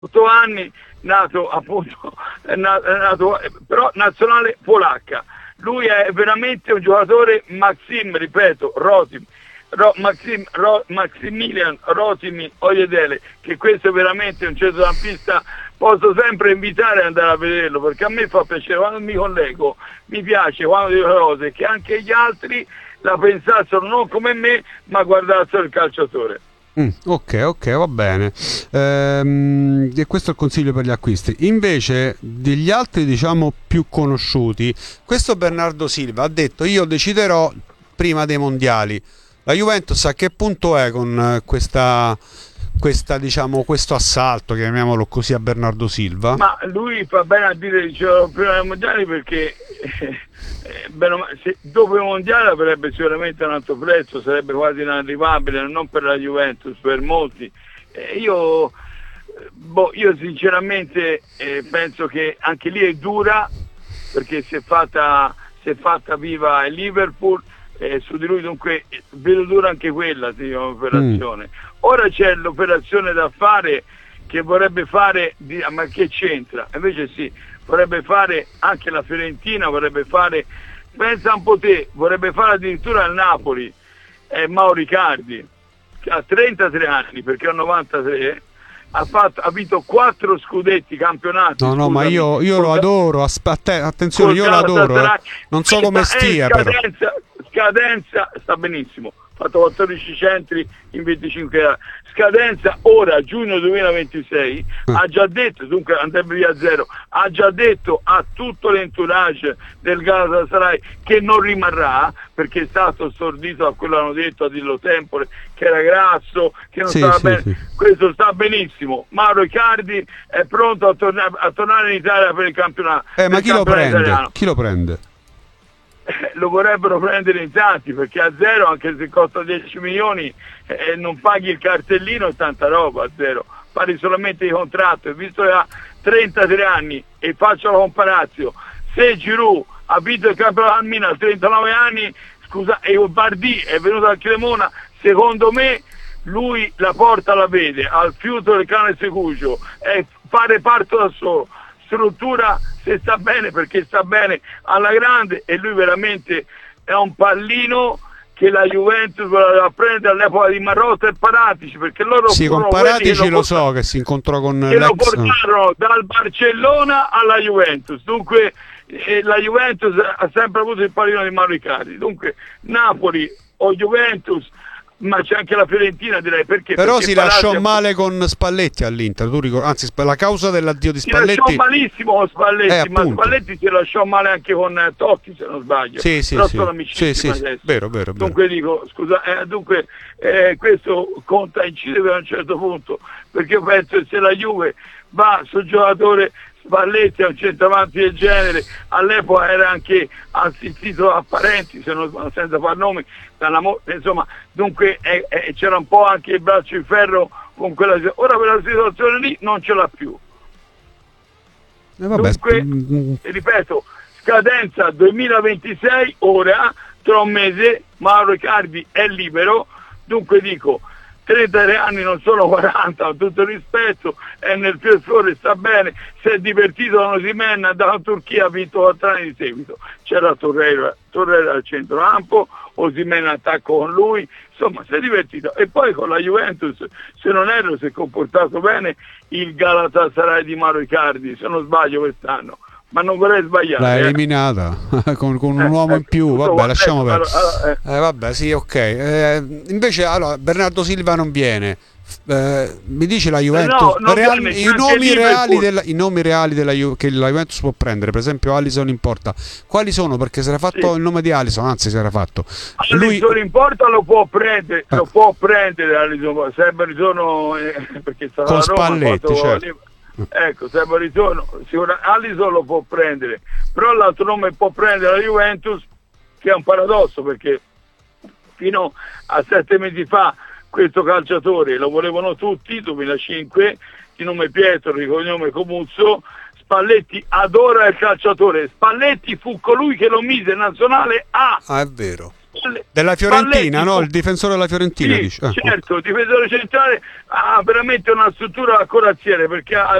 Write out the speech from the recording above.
8 anni, nato appunto, è nato, però nazionale polacca. Lui è veramente un giocatore, ripeto, Maximilian Rotimi Ojedele, che questo è veramente un centrocampista, posso sempre invitare ad andare a vederlo, perché a me fa piacere, quando mi collego, mi piace quando dico cose, che anche gli altri la pensassero non come me, ma guardassero il calciatore. Ok, va bene. E questo è il consiglio per gli acquisti. Invece degli altri, diciamo, più conosciuti, questo Bernardo Silva ha detto: io deciderò prima dei mondiali. La Juventus a che punto è con questa diciamo, questo assalto, chiamiamolo così, a Bernardo Silva? Ma lui fa bene a dire diceva prima dei mondiali, perché dopo i mondiali avrebbe sicuramente un altro prezzo, sarebbe quasi inarrivabile, non per la Juventus, per molti. Io sinceramente penso che anche lì è dura, perché si è fatta viva il Liverpool, su di lui, dunque vedo dura anche quella operazione. Ora c'è l'operazione da fare, che vorrebbe fare, ma che c'entra? Invece sì, vorrebbe fare anche la Fiorentina, vorrebbe fare, pensa un po' te, vorrebbe fare addirittura il Napoli, Mauro Icardi, che ha 33 anni, perché ha 93, ha vinto 4 scudetti campionati. No, ma io lo adoro, attenzione, io lo adoro, non so come stia, però. Scadenza, sta benissimo, ha fatto 14 centri in 25 anni, scadenza ora giugno 2026, ha già detto, dunque andrebbe via zero, ha già detto a tutto l'entourage del Galatasaray che non rimarrà, perché è stato stordito da quello che hanno detto, a dirlo tempore, che era grasso, che non stava bene. Sì. Questo sta benissimo. Mauro Icardi è pronto a tornare in Italia per il campionato. Ma chi lo prende? Italiano. Chi lo prende? Lo vorrebbero prendere in tanti, perché a zero, anche se costa 10 milioni, non paghi il cartellino e tanta roba a zero, paghi solamente il contratto. E visto che ha 33 anni, e faccio la comparazione, se Giroud ha vinto il campionato al Milan a 39 anni, scusa, e Bardi è venuto al Cremona, secondo me lui la porta la vede, al fiuto del cane Secuccio, e fa reparto da solo, struttura, se sta bene, perché sta bene alla grande, e lui veramente è un pallino che la Juventus voleva prendere all'epoca di Marotta e Paratici, perché loro con Paratici lo so che si incontrò con lo portarono dal Barcellona alla Juventus, dunque la Juventus ha sempre avuto il pallino di Mauro Icardi, dunque Napoli o Juventus, ma c'è anche la Fiorentina, direi, perché si lasciò male con Spalletti all'Inter, tu ricordi, anzi la causa dell'addio di Spalletti, si lasciò malissimo con Spalletti, ma Spalletti si lasciò male anche con Totti, se non sbaglio, però sono amicissimi adesso. Vero. Dunque dico, scusa, questo conta, incide per un certo punto, perché io penso che se la Juve va sul giocatore Spalletti, è un centravanti del genere, all'epoca era anche assistito a parenti, senza far nomi, insomma, dunque c'era un po' anche il braccio di ferro con ora quella situazione lì non ce l'ha più. Dunque, ripeto, scadenza 2026, ora, tra un mese, Mauro Icardi è libero, dunque dico, 33 anni non sono 40, con tutto il rispetto, è nel fiore, sta bene, si è divertito con Osimhen, è andato in Turchia, ha vinto 4 anni di seguito, c'era Torreira al centrocampo, Osimhen attacco con lui, insomma si è divertito, e poi con la Juventus, se non erro, si è comportato bene il Galatasaray di Mauro Icardi, se non sbaglio quest'anno, ma non vorrei sbagliare. L'ha eliminata con un uomo in più, vabbè, lasciamo perdere. Vabbè, sì, ok. Invece, allora, Bernardo Silva non viene. Mi dice la Juventus, i nomi reali che la Juventus può prendere, per esempio Alisson in porta, quali sono? Perché si era fatto il nome di Alisson, anzi si era fatto Alisson in porta, lo può prendere Alisson, sempre ritorno, perché sta con a Roma, Spalletti, certo. Ecco, sempre ritorno, Alisson lo può prendere, però l'altro nome può prendere la Juventus, che è un paradosso, perché fino a 7 mesi fa questo calciatore lo volevano tutti, 2005, di nome Pietro, di cognome Comuzzo. Spalletti adora il calciatore, Spalletti fu colui che lo mise in nazionale A. È vero. Della Fiorentina, Spalletti, no? Il difensore della Fiorentina, sì, dici. certo, il difensore centrale ha veramente una struttura a corazziere, perché ha